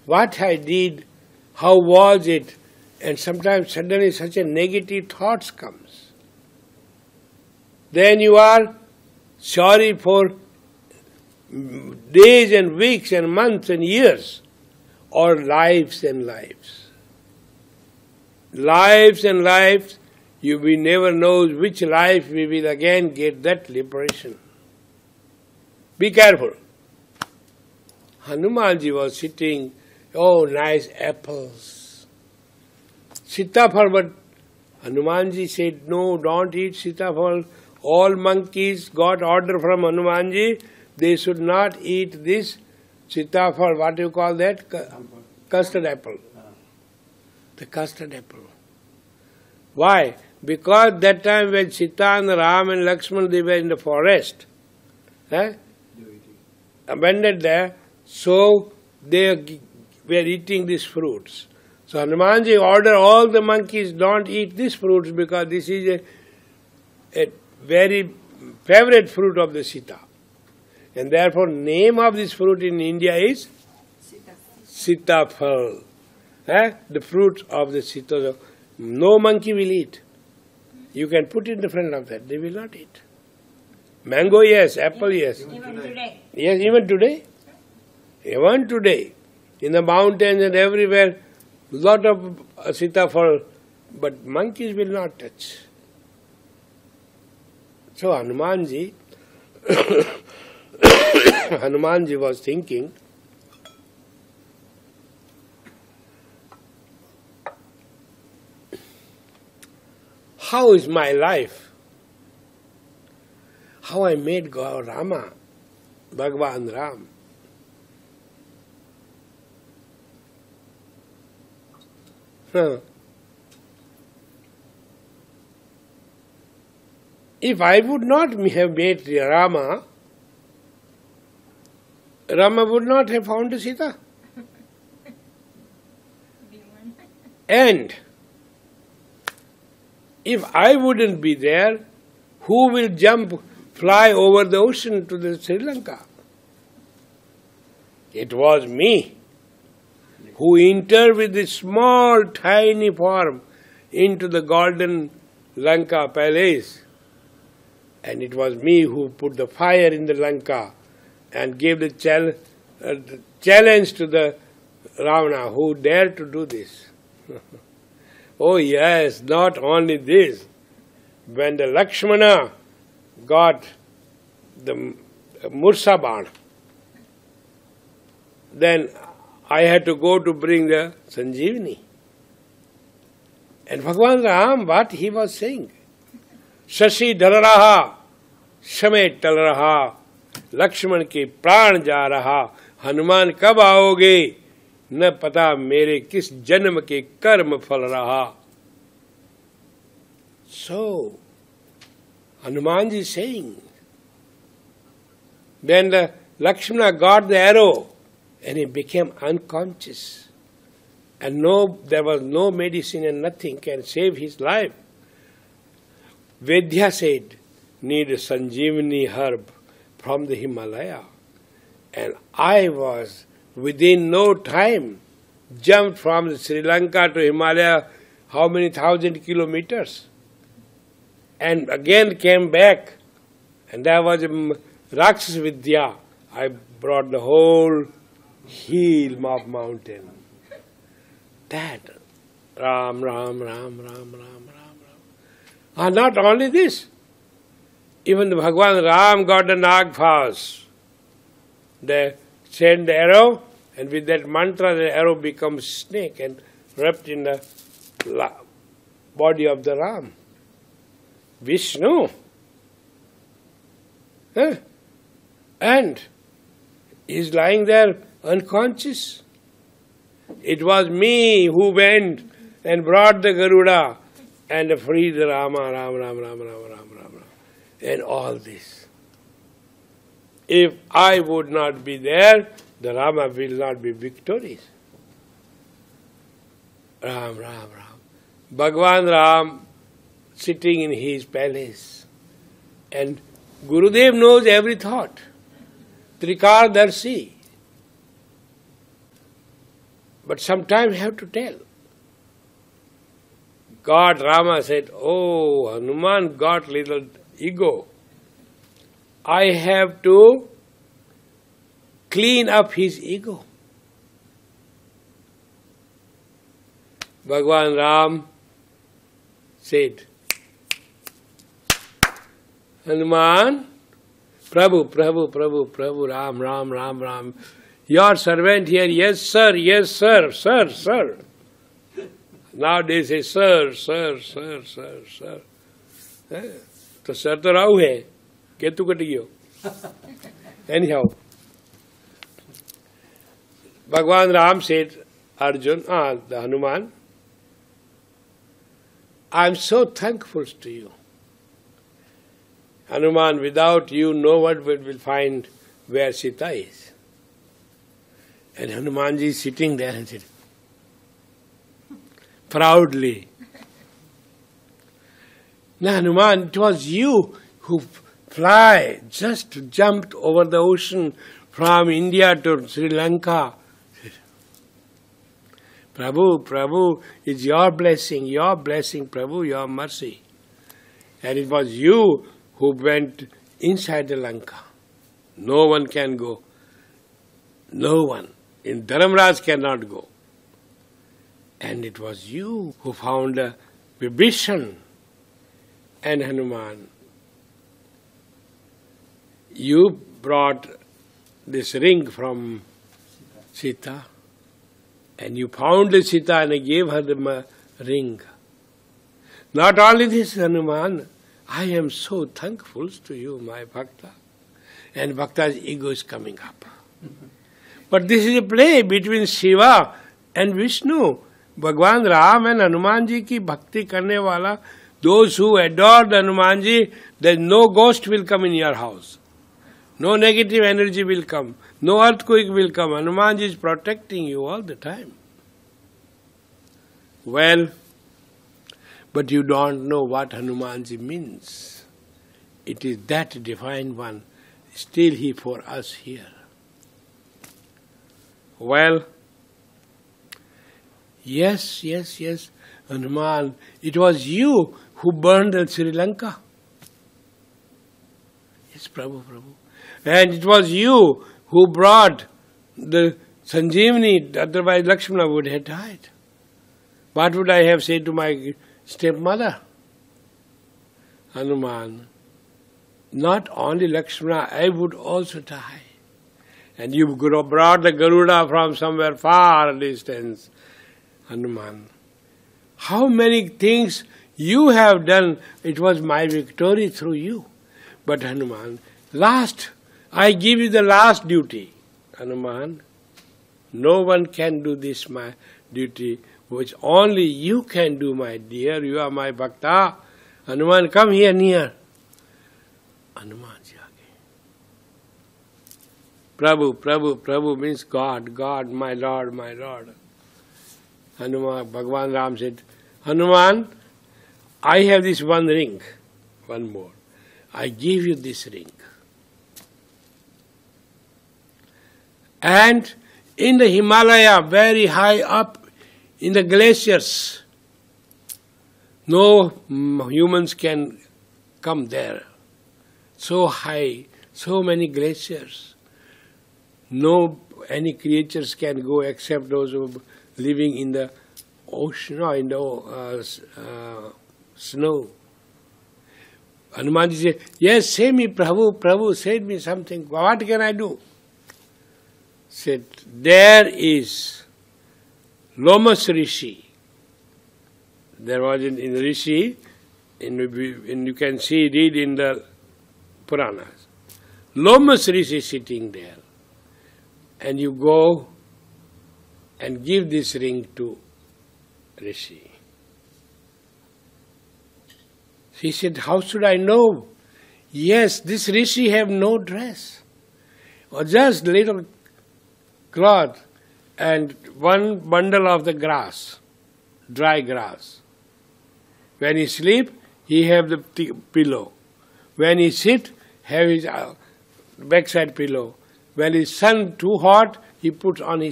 what I did, how was it, and sometimes suddenly such a negative thoughts comes. Then you are sorry for days and weeks and months and years, or lives and lives. Lives and lives, we never know which life we will again get that liberation. Be careful. Hanumanji was sitting, oh, nice apples. Sitafal, but Hanumanji said, no, don't eat sitafal. All monkeys got order from Hanumanji, they should not eat this sitafal, what do you call that? Custard apple. The custard apple. Why? Because that time when Sita and Ram and Lakshman, they were in the forest, abandoned there, so they were eating these fruits. So Hanumanji ordered all the monkeys, don't eat these fruits because this is a very favorite fruit of the Sita. And therefore name of this fruit in India is Sitafal. The fruit of the Sita. No monkey will eat. You can put it in front of that, they will not eat. Mango, yes. Apple, yes. Even today. Yes, even today. Even today. In the mountains and everywhere, lot of sitafal, but monkeys will not touch. So Hanumanji, Hanumanji was thinking, how is my life? How I made God Rama, Bhagavan Ram. If I would not have made Rama, Rama would not have found Sita. And if I wouldn't be there, who will fly over the ocean to the Sri Lanka? It was me who entered with this small, tiny form into the golden Lanka palace. And it was me who put the fire in the Lanka and gave the challenge to the Ravana, who dared to do this. Oh yes, not only this. When the Lakshmana got the Mursabana, then I had to go to bring the Sanjeevani. And Bhagavan Ram, what he was saying? Shashi dhal raha, समय टल रहा, लक्ष्मण के प्राण जा रहा, हनुमान कब आओगे, न पता मेरे किस जन्म के कर्म फल रहा. So, Hanumanji is saying, when the Lakshmana got the arrow and he became unconscious, and there was no medicine and nothing can save his life, Vedya said, need a Sanjeevani herb from the Himalaya. And I was, within no time, jumped from Sri Lanka to Himalaya, how many thousand kilometers? And again came back, and there was Rakshas Vidya. I brought the whole heel of mountain. That, Ram, Ram, Ram, Ram, Ram, Ram, Ram. And not only this, even the Bhagavan Ram got a Nagphas. They send the arrow, and with that mantra the arrow becomes snake and wrapped in the body of the Ram. Vishnu. And he's lying there unconscious. It was me who went and brought the Garuda and freed the Rama, Ram, Ram, Ram, Ram, Ram, Ram, Ram, and all this. If I would not be there, the Rama will not be victorious. Ram, Ram, Ram. Bhagavan Ram sitting in his palace, and Gurudev knows every thought. Trikardarshi. But sometimes you have to tell. God, Rama said, oh, Hanuman got little ego. I have to clean up his ego. Bhagavan Ram said, Hanuman, Prabhu, Ram. Your servant here, yes sir. Now they say, sir. तो sir तो राहु है, Ketu cut गयो. Anyhow, Bhagavan Ram said, the Hanuman, I am so thankful to you. Hanuman, without you, no one will find where Sita is. And Hanumanji is sitting there and said, proudly, now Hanuman, it was you who just jumped over the ocean from India to Sri Lanka. Prabhu, it's your blessing, Prabhu, your mercy. And it was you who went inside the Lanka. No one can go. No one. In Dharamraj cannot go. And it was you who found Vibhishan and Hanuman. You brought this ring from Sita. And you found the Sita and gave her the ring. Not only this, Hanuman, I am so thankful to you, my Bhakta. And Bhakta's ego is coming up. But this is a play between Shiva and Vishnu. Bhagwan Ram and Hanumanji ki bhakti karne wala, those who adore the Hanumanji, then no ghost will come in your house. No negative energy will come. No earthquake will come. Hanumanji is protecting you all the time. Well, but you don't know what Hanumanji means. It is that divine one. Still he for us here. Well, yes, Hanuman, it was you who burned Sri Lanka. Yes, Prabhu. And it was you who brought the Sanjeevani, otherwise Lakshmana would have died. What would I have said to my stepmother? Hanuman, not only Lakshmana, I would also die. And you brought the Garuda from somewhere far distance. Hanuman, how many things you have done, it was my victory through you. But Hanuman, I give you the last duty. Hanuman, no one can do this, my duty, which only you can do, my dear. You are my Bhakta. Hanuman, come here near. Hanuman ji aage. Prabhu means God, my Lord. Hanuman, Bhagavan Ram said, Hanuman, I have this one ring, one more. I give you this ring. And in the Himalaya, very high up in the glaciers, no humans can come there. So high, so many glaciers. No any creatures can go except those who are living in the ocean or in the snow. Hanumanji said, yes, say me, Prabhu, say me something. What can I do? Said, there is Lomas Rishi. There was in Rishi, and you can read in the Puranas. Lomas Rishi sitting there. And you go and give this ring to Rishi. He said, how should I know? Yes, this Rishi have no dress, or just little cloth and one bundle of the grass, dry grass. When he sleep, he have the pillow. When he sit, have his backside pillow. When his sun too hot, he puts on his